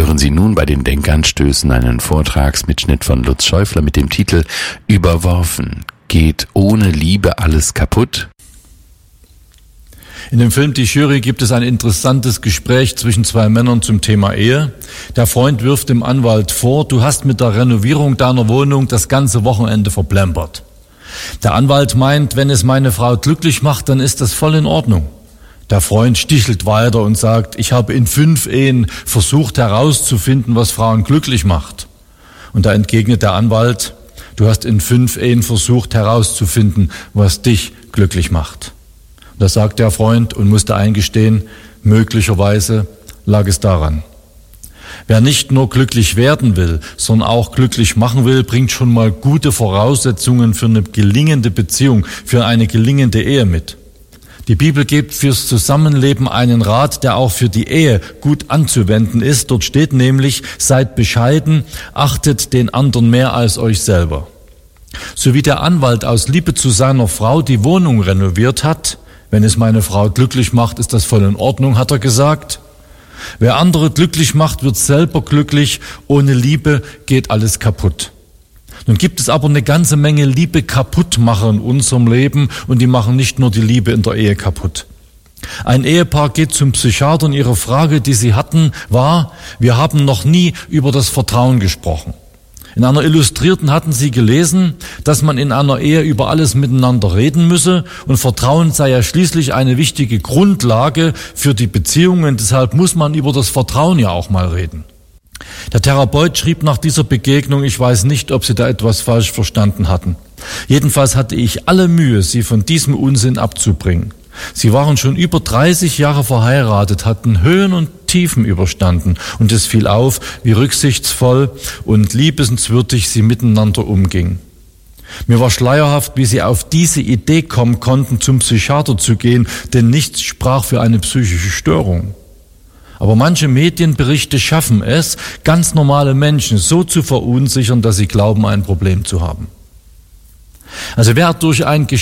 Hören Sie nun bei den Denkanstößen einen Vortragsmitschnitt von Lutz Schäufler mit dem Titel Überworfen. Geht ohne Liebe alles kaputt? In dem Film Die Jury gibt es ein interessantes Gespräch zwischen zwei Männern zum Thema Ehe. Der Freund wirft dem Anwalt vor, du hast mit der Renovierung deiner Wohnung das ganze Wochenende verplempert. Der Anwalt meint, wenn es meine Frau glücklich macht, dann ist das voll in Ordnung. Der Freund stichelt weiter und sagt, ich habe in 5 Ehen versucht herauszufinden, was Frauen glücklich macht. Und da entgegnet der Anwalt, du hast in 5 Ehen versucht herauszufinden, was dich glücklich macht. Da sagt der Freund und musste eingestehen, möglicherweise lag es daran. Wer nicht nur glücklich werden will, sondern auch glücklich machen will, bringt schon mal gute Voraussetzungen für eine gelingende Beziehung, für eine gelingende Ehe mit. Die Bibel gibt fürs Zusammenleben einen Rat, der auch für die Ehe gut anzuwenden ist. Dort steht nämlich, seid bescheiden, achtet den anderen mehr als euch selber. So wie der Anwalt aus Liebe zu seiner Frau die Wohnung renoviert hat, wenn es meine Frau glücklich macht, ist das voll in Ordnung, hat er gesagt. Wer andere glücklich macht, wird selber glücklich. Ohne Liebe geht alles kaputt. Nun gibt es aber eine ganze Menge Liebe-Kaputtmacher in unserem Leben und die machen nicht nur die Liebe in der Ehe kaputt. Ein Ehepaar geht zum Psychiater und ihre Frage, die sie hatten, war, wir haben noch nie über das Vertrauen gesprochen. In einer Illustrierten hatten sie gelesen, dass man in einer Ehe über alles miteinander reden müsse und Vertrauen sei ja schließlich eine wichtige Grundlage für die Beziehungen. Deshalb muss man über das Vertrauen ja auch mal reden. Der Therapeut schrieb nach dieser Begegnung, ich weiß nicht, ob Sie da etwas falsch verstanden hatten. Jedenfalls hatte ich alle Mühe, Sie von diesem Unsinn abzubringen. Sie waren schon über 30 Jahre verheiratet, hatten Höhen und Tiefen überstanden und es fiel auf, wie rücksichtsvoll und liebenswürdig Sie miteinander umgingen. Mir war schleierhaft, wie Sie auf diese Idee kommen konnten, zum Psychiater zu gehen, denn nichts sprach für eine psychische Störung. Aber manche Medienberichte schaffen es, ganz normale Menschen so zu verunsichern, dass sie glauben, ein Problem zu haben. Also wer durch ein